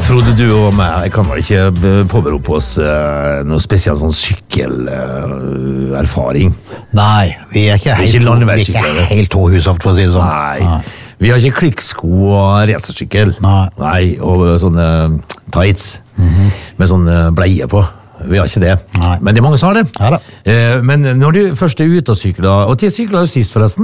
Frode, du og meg, jeg kan vel ikke påberope oss noe spesielt sånn sykkelerfaring. Nei, vi er ikke helt tåhushaft, for å si det sånn. Nei, vi har ikke klikksko og racersykkel. Nei, og sånne tights med sånne bleie på. Vi har ikke det. Nei. Men det er mange som har det. Ja da. Men når du først er ute og sykler, og til sykler du sist forresten?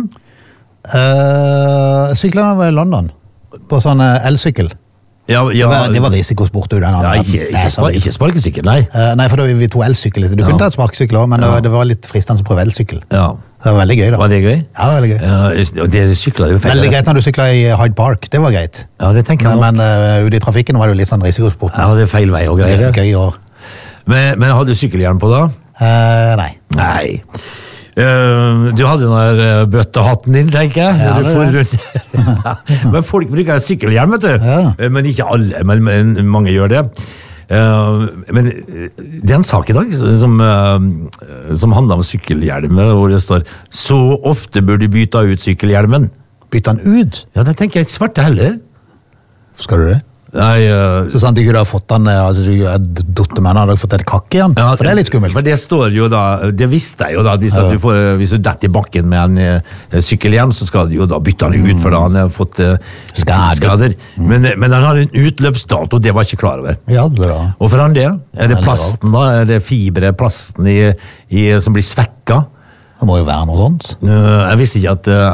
Syklerne var i London, på sånn elsykkel. Ja, det var risikosport i den andre. Ikke sparkesykkel, nei. Nei, for da vi to elsykkel. Du kunne ta et sparkesykkel også, men det var litt fristende å prøve elsykkel. Ja. Det var veldig gøy da. Var det gøy? Ja, veldig gøy. Det syklet jo feil. Veldig greit når du syklet i Hyde Park, det var greit. Ja, det tenker jeg nok. Men ute i trafikken var det jo litt sånn risikosport. Ja, det er feil vei og greier. Det er gøy også. Men hadde du sykkelhjelm på da? Nei. Nei. Du hadde jo den bøttehatten din, tenker jeg. Ja, Men folk bruker sykkelhjelm, vet du. Ja. Men ikke alle, men mange gjør det. Men det er en sak i dag som handler om sykkelhjelmer, hvor det står så ofte bør du bytte ut sykkelhjelmen. Bytte den ut? Ja, det tenker jeg ikke svarte heller. Hvorfor skal du det? Nei, så sant ikke du har fått den, dottermenn hadde fått et kakk i den, for det er litt skummelt. For det står jo da, det visste jeg jo da, hvis du detter i bakken med en sykkelhjelm, så skal du jo da bytte den ut, for da han har fått skader. Men han har en utløpsdato, det var jeg ikke klar over. Ja, det da. Og for han det, er det plasten da, er det fibre, plasten som blir svekket? Det må jo være noe sånt. Jeg visste ikke at